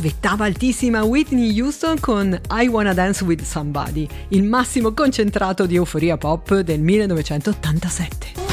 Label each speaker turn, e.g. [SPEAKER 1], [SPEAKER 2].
[SPEAKER 1] aspettava altissima Whitney Houston con I Wanna Dance With Somebody, il massimo concentrato di euforia pop del 1987.